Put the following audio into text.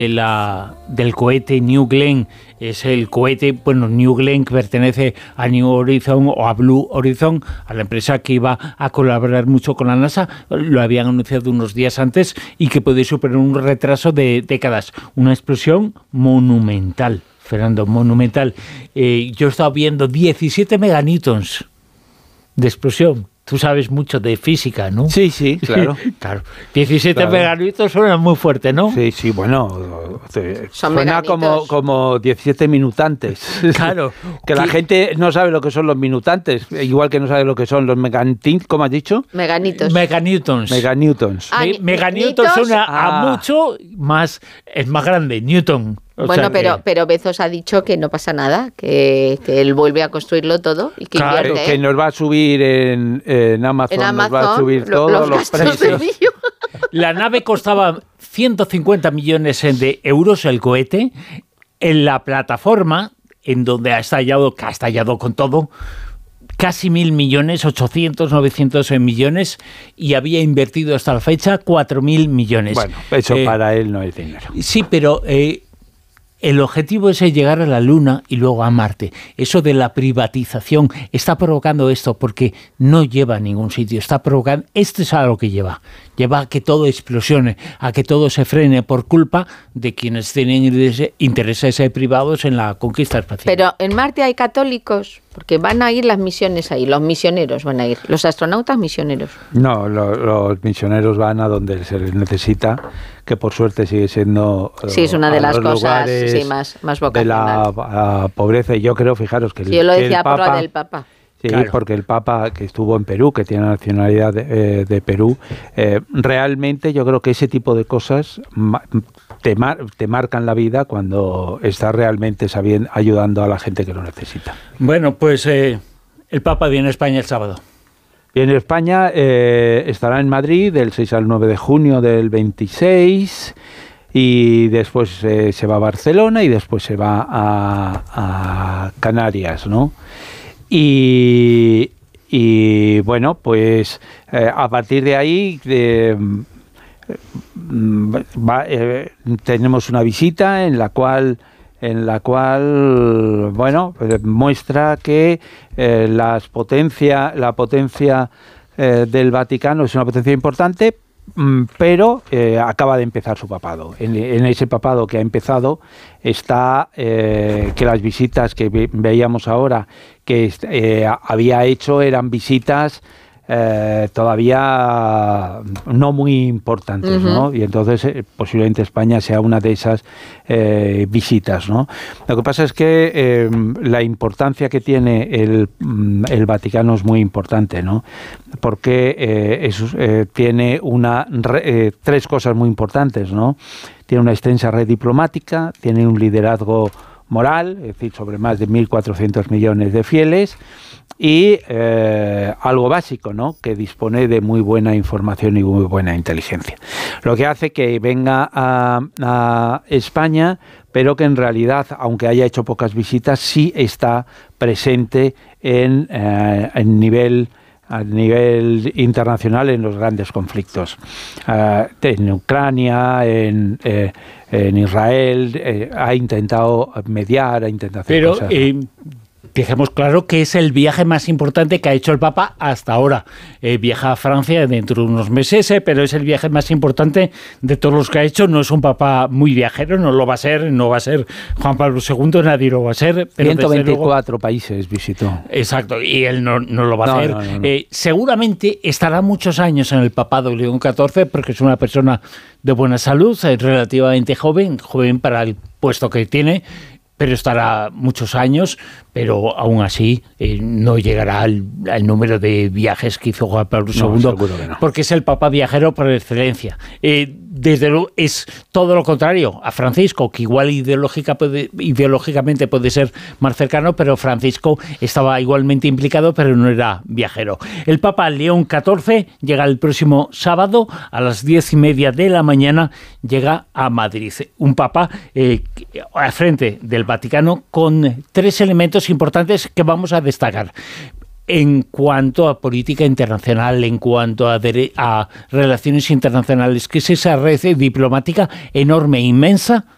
del cohete New Glenn. Es el cohete, New Glenn, que pertenece a New Horizon o a Blue Horizon, a la empresa que iba a colaborar mucho con la NASA. Lo habían anunciado unos días antes y que puede superar un retraso de décadas. Una explosión monumental, Fernando, monumental. Yo he estado viendo 17 meganewtons de explosión. Tú sabes mucho de física, ¿no? Sí, claro. Claro. 17 meganewtons suena muy fuerte, ¿no? Sí, bueno, suena como 17 minutantes. Claro. Que la gente no sabe lo que son los minutantes, igual que no sabe lo que son los meganewtons, ¿cómo has dicho? Meganewtons. Meganewtons suena a mucho más, es más grande, Newton. Pero Bezos ha dicho que no pasa nada, que él vuelve a construirlo todo y que invierte. Que nos va a subir en Amazon, nos va a subir todos los precios. La nave costaba 150 millones de euros, el cohete. En la plataforma, en donde ha estallado con todo, casi 1.000 millones, 800, 900 millones, y había invertido hasta la fecha 4.000 millones. Bueno, eso para él no es dinero. Sí, pero el objetivo es llegar a la Luna y luego a Marte. Eso de la privatización está provocando esto porque no lleva a ningún sitio. Está provocando, esto es a lo que lleva. Lleva a que todo explosione, a que todo se frene por culpa de quienes tienen intereses privados en la conquista espacial. Pero en Marte hay católicos, porque van a ir las misiones ahí, los misioneros van a ir, los astronautas misioneros. No, los misioneros van a donde se les necesita, que por suerte sigue siendo es una de las cosas más vocacional. De la pobreza, y yo creo, fijaros que yo lo decía por lo del Papa. Sí, claro. Porque el Papa, que estuvo en Perú, que tiene la nacionalidad de Perú, realmente yo creo que ese tipo de cosas te marcan la vida cuando estás realmente ayudando a la gente que lo necesita. Bueno, pues el Papa viene a España el sábado. Viene a España, estará en Madrid del 6 al 9 de junio del 26... y después se va a Barcelona y después se va a Canarias, ¿no? Y bueno, pues a partir de ahí tenemos una visita en la cual bueno, muestra que la potencia del Vaticano es una potencia importante, pero acaba de empezar su papado. En ese papado que ha empezado está que las visitas que veíamos ahora que había hecho eran visitas todavía no muy importantes, ¿no? Y entonces posiblemente España sea una de esas visitas, ¿no? Lo que pasa es que la importancia que tiene el Vaticano es muy importante, ¿no? Porque tiene tres cosas muy importantes, ¿no? Tiene una extensa red diplomática, tiene un liderazgo moral, es decir, sobre más de 1.400 millones de fieles, y algo básico, ¿no? Que dispone de muy buena información y muy buena inteligencia. Lo que hace que venga a España, pero que en realidad, aunque haya hecho pocas visitas, sí está presente a nivel internacional en los grandes conflictos. En Ucrania, en Israel, ha intentado mediar, ha intentado hacer cosas. Dejemos claro que es el viaje más importante que ha hecho el Papa hasta ahora. Viaja a Francia dentro de unos meses, pero es el viaje más importante de todos los que ha hecho. No es un Papa muy viajero, no va a ser Juan Pablo II, nadie lo va a ser. Pero 124 países visitó. Exacto, y él no lo va a hacer. No. Seguramente estará muchos años en el papado León XIV, porque es una persona de buena salud, relativamente joven para el puesto que tiene, pero estará muchos años, pero aún así no llegará al número de viajes que hizo Juan Pablo II, no. Porque es el Papa viajero por excelencia. Desde luego es todo lo contrario a Francisco, que igual ideológicamente puede ser más cercano, pero Francisco estaba igualmente implicado, pero no era viajero. El Papa León XIV llega el próximo sábado a las 10:30 de la mañana, llega a Madrid. Un Papa al frente del Vaticano con tres elementos importantes que vamos a destacar. En cuanto a política internacional, en cuanto a relaciones internacionales, que es esa red diplomática enorme, inmensa,